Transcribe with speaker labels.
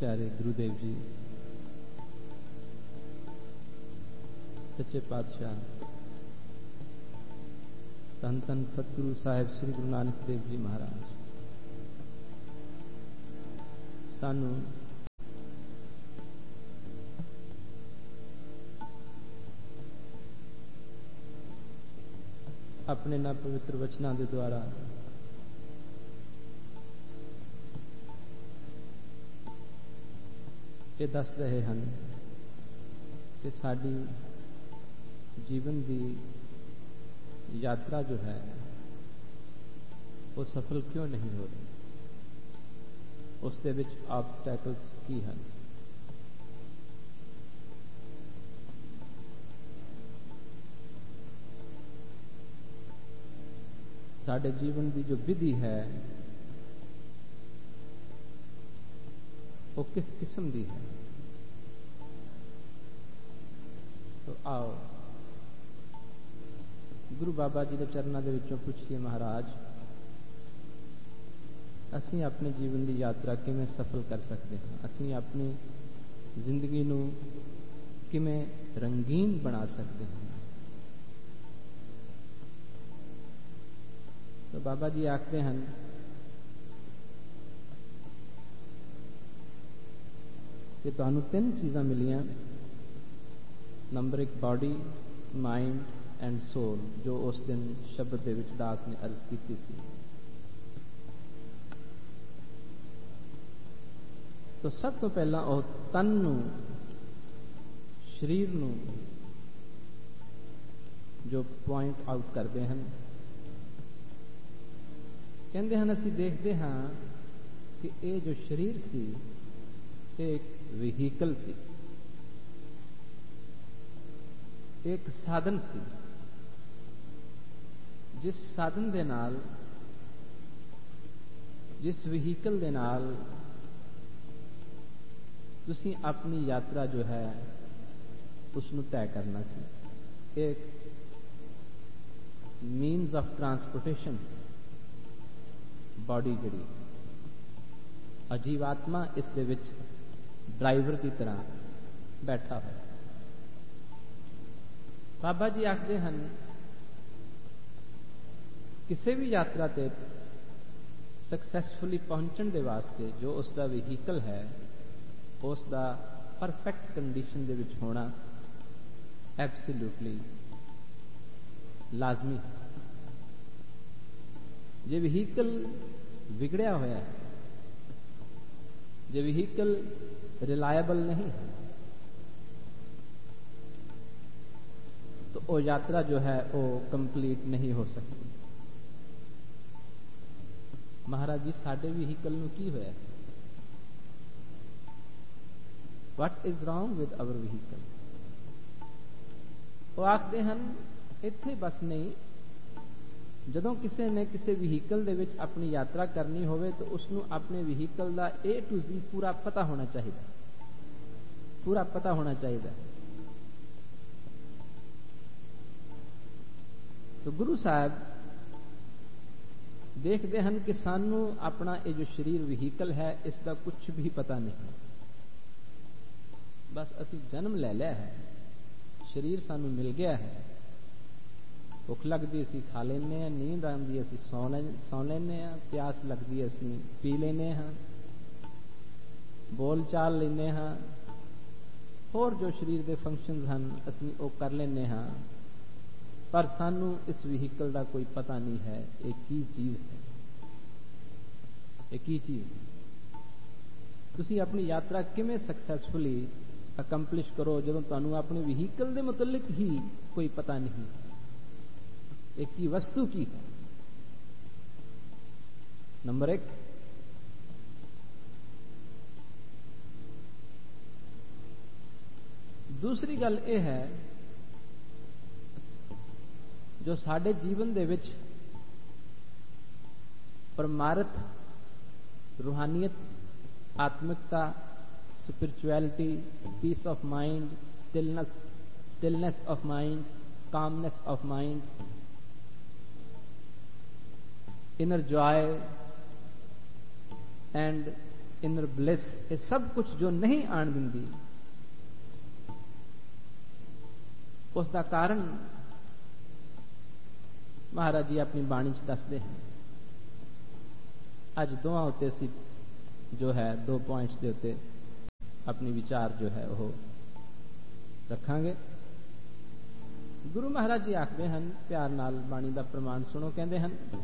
Speaker 1: प्यारे गुरुदेव जी, सच्चे पातशाह धन धन सतगुरु साहिब श्री गुरु नानक देव जी महाराज सानू अपने ना पवित्र वचनां दे द्वारा ये दस रहे हैं कि साडी जीवन की यात्रा जो है वो सफल क्यों नहीं हो रही, उसके विच ऑब्स्टैकल्स की हैं। साडे जीवन की जो विधि है वो किस किस्म की है। तो आओ गुरु बाबा जी के चरणों के विचों पूछिए, महाराज असी अपने जीवन की यात्रा किमें सफल कर सकते हैं, असी अपनी जिंदगी नूं किमें रंगीन बना सकते हैं। तो बाबा जी आखते हैं कि तुहानू तीन चीज़ां मिलियां, नंबर एक बॉडी, माइंड एंड सोल, जो उस दिन शब्द दे विच दास ने अर्ज की थी। तो सब तो पहला वह तन नू, शरीर नू जो पॉइंट आउट करते हैं, कहते हैं असी देखते हाँ कि ये जो शरीर सी एक व्हीकल सी, एक साधन सी, जिस साधन दे नाल, जिस व्हीकल दे नाल तुसी अपनी यात्रा जो है उसनू तय करना सी। एक मीन्स ऑफ ट्रांसपोर्टेशन बॉडी जड़ी, अजीवात्मा इस दे विच ड्राइवर की तरह बैठा है। बाबा जी आखते हैं किसी भी यात्रा ते सक्सैसफुली पहुंचने के वास्ते जो उसका व्हीकल है उसका परफेक्ट कंडीशन दे विच होना एब्सोल्यूटली लाजमी है। जे व्हीकल बिगड़िया होया है, जे व्हीकल रिलायबल नहीं है, तो वो यात्रा जो है वो कंप्लीट नहीं हो सकती। महाराज जी साडे व्हीकल नूं की होया, what is wrong with our vehicle. वो आखते हैं इत्थे बस नहीं, जदों किसी ने किसी व्हीकल दे विच अपनी यात्रा करनी होवे तो उसनू अपने व्हीकल का A to Z पूरा पता होना चाहिए, पूरा पता होना चाहिए। तो गुरु साहब देखते हैं कि सानू अपना ये जो शरीर व्हीकल है इसका कुछ भी पता नहीं, बस असी जन्म ले लिया है, शरीर सानू मिल गया है, भुख लगती असी खा लेने हैं, नींद आती असी सौ लेने हैं, प्यास लगती असी पी लेने हैं, बोल चाल लेने हैं, और जो शरीर के फंक्शन हैं असी वो कर लेने हैं। पर सानू इस व्हीकल का कोई पता नहीं है एक ही चीज है, एक ही चीज। तुसी अपनी यात्रा किमें सक्सैसफुली अकंप्लिश करो जो तुहानू अपने व्हीकल के मुतलिक ही कोई पता नहीं, एक ही वस्तु की है। नंबर एक, दूसरी गल यह है जो साडे जीवन दे विच परमार्थ, रूहानियत, आत्मिकता, spirituality, piece of mind, stillness of mind, calmness of mind, inner Joy and inner bliss, ਇਹ ਸਭ ਕੁਝ ਜੋ ਨਹੀਂ ਆਣ ਦਿੰਦੀ, ਉਸ ਦਾ ਕਾਰਨ ਮਹਾਰਾਜ ਜੀ ਆਪਣੀ ਬਾਣੀ 'ਚ ਦੱਸਦੇ ਹਨ। ਅੱਜ ਦੋਵਾਂ ਉੱਤੇ ਅਸੀਂ ਜੋ ਹੈ 2 ਪੁਆਇੰਟਸ ਦੇ ਉੱਤੇ ਆਪਣੀ ਵਿਚਾਰ ਜੋ ਹੈ ਉਹ ਰੱਖਾਂਗੇ। ਗੁਰੂ ਮਹਾਰਾਜ ਜੀ ਆਖਦੇ ਹਨ, ਪਿਆਰ ਨਾਲ ਬਾਣੀ ਦਾ ਪ੍ਰਮਾਣ ਸੁਣੋ, ਕਹਿੰਦੇ ਹਨ